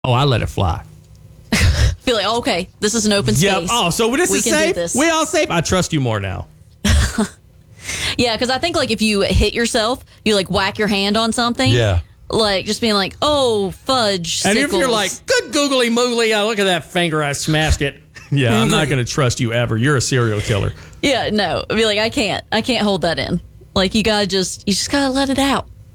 Oh, I let it fly. Feel like, okay, this is an open space. Yep. Oh, so this is can do safe? this. We all safe? I trust you more now. Yeah, because I think like if you hit yourself, you like whack your hand on something. Yeah. Like just being like, oh, fudge. And if sickles. you're like, good googly moogly, look at that finger, I smashed it. Yeah, I'm not going to trust you ever. You're a serial killer. Yeah, no. I'd be like, I can't hold that in. Like you just gotta let it out.